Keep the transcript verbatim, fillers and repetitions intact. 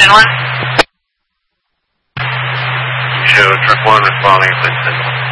Engine one. Show truck one responding, please signal.